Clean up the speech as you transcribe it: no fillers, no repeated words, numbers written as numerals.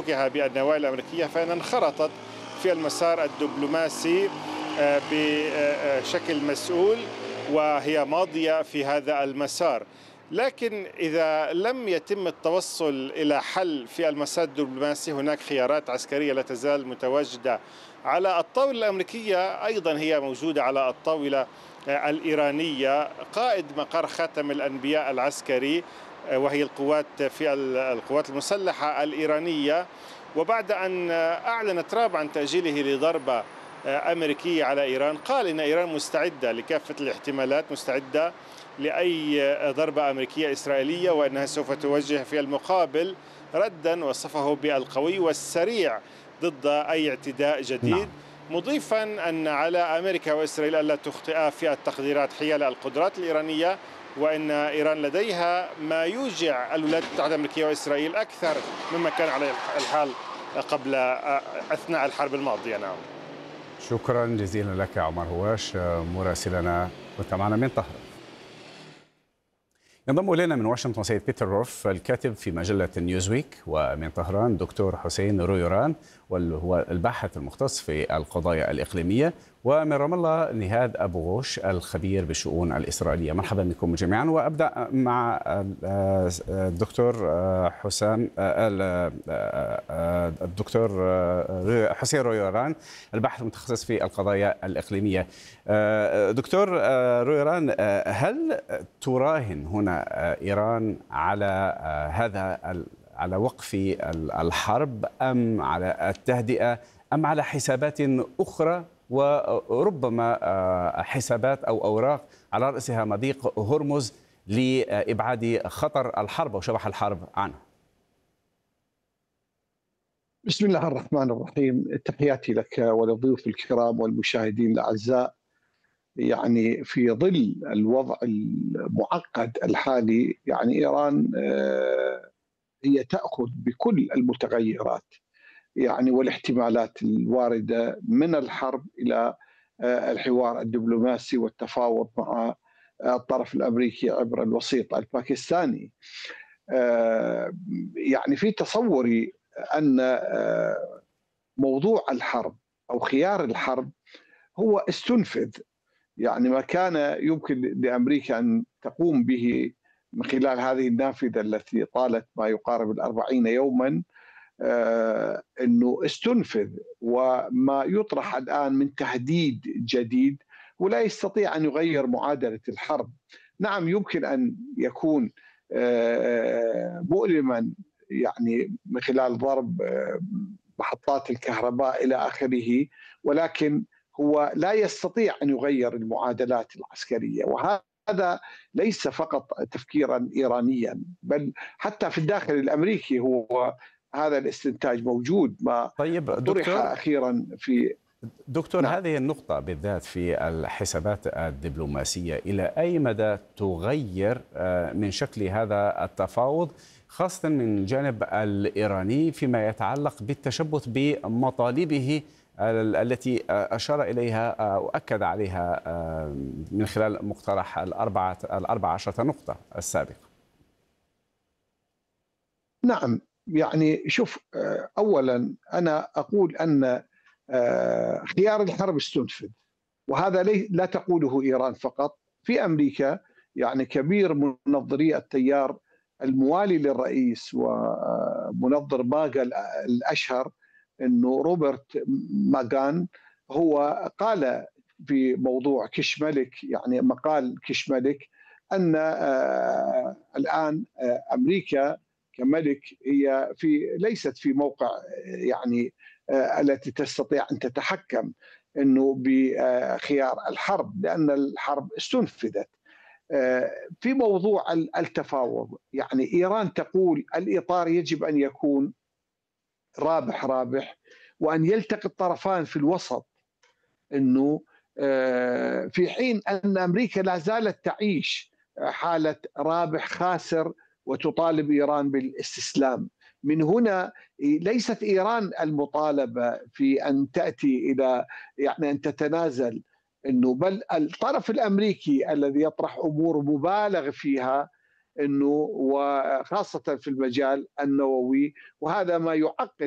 تمسكها بالنوايا الأمريكية فإن انخرطت في المسار الدبلوماسي بشكل مسؤول، وهي ماضية في هذا المسار. لكن إذا لم يتم التوصل إلى حل في المسار الدبلوماسي، هناك خيارات عسكرية لا تزال متواجدة على الطاولة الأمريكية، أيضا هي موجودة على الطاولة الإيرانية. قائد مقر خاتم الأنبياء العسكري، وهي القوات المسلحة الإيرانية، وبعد أن أعلن ترامب عن تأجيله لضربة أمريكية على إيران، قال إن إيران مستعدة لكافة الاحتمالات، مستعدة لأي ضربة أمريكية إسرائيلية، وأنها سوف توجه في المقابل ردا وصفه بالقوي والسريع ضد أي اعتداء جديد. مضيفا أن على أمريكا وإسرائيل ألا تخطئا في التقديرات حيال القدرات الإيرانية، وأن إيران لديها ما يوجع الولايات المتحدة الأمريكية وإسرائيل أكثر مما كان عليه الحال قبل أثناء الحرب الماضية. نعم. شكرا جزيلا لك عمر هواش مراسلنا، كنت معنا من طهران. ينضم إلينا من واشنطن سيد بيتر روف الكاتب في مجلة نيوزويك، ومن طهران دكتور حسين رويوران وهو الباحث المختص في القضايا الإقليمية، ومن رام الله نهاد أبو غوش الخبير بالشؤون الإسرائيلية. مرحبا بكم جميعا، وأبدأ مع الدكتور الدكتور حسين رويوران الباحث المتخصص في القضايا الإقليمية. دكتور رويوران، هل تراهن هنا إيران على على وقف الحرب، أم على التهدئة، أم على حسابات أخرى، وربما حسابات أو أوراق على رأسها مضيق هرمز لإبعاد خطر الحرب وشبح الحرب عنه؟ بسم الله الرحمن الرحيم. تحياتي لك ولضيوف الكرام والمشاهدين الأعزاء. يعني في ظل الوضع المعقد الحالي، يعني إيران هي تأخذ بكل المتغيرات يعني والاحتمالات الواردة من الحرب إلى الحوار الدبلوماسي والتفاوض مع الطرف الأمريكي عبر الوسيط الباكستاني. يعني في تصوري أن موضوع الحرب أو خيار الحرب هو استنفذ. يعني ما كان يمكن لأمريكا أن تقوم به من خلال هذه النافذة التي طالت ما يقارب 40 يوما، أنه استنفذ، وما يطرح الآن من تهديد جديد ولا يستطيع أن يغير معادلة الحرب. نعم، يمكن أن يكون مؤلما، يعني من خلال ضرب محطات الكهرباء إلى آخره، ولكن هو لا يستطيع أن يغير المعادلات العسكرية. وهذا ليس فقط تفكيرا إيرانيا، بل حتى في الداخل الأمريكي هو هذا الاستنتاج موجود. ما طرح أخيرا في دكتور نعم. هذه النقطة بالذات في الحسابات الدبلوماسية إلى أي مدى تغير من شكل هذا التفاوض، خاصة من الجانب الإيراني فيما يتعلق بالتشبث بمطالبه التي أشار إليها وأكد عليها من خلال مقترح 14 نقطة السابق؟ نعم، يعني شوف، أولا أنا أقول أن خيار الحرب استنفذ، وهذا لا تقوله إيران فقط. في أمريكا يعني كبير منظري التيار الموالي للرئيس ومنظر باغا الأشهر، أنه روبرت ماغان هو قال في موضوع كشملك، يعني مقال كشملك، أن الآن أمريكا كملك هي ليست في موقع يعني التي تستطيع أن تتحكم أنه بخيار الحرب، لأن الحرب استنفذت. في موضوع التفاوض، يعني إيران تقول الإطار يجب أن يكون رابح رابح، وأن يلتقي الطرفان في الوسط، أنه في حين أن أمريكا لا زالت تعيش حالة رابح خاسر وتطالب إيران بالاستسلام. من هنا ليست إيران المطالبة في أن تأتي إلى يعني أن تتنازل، أنه بل الطرف الأمريكي الذي يطرح أمور مبالغ فيها، أنه وخاصة في المجال النووي، وهذا ما يعقد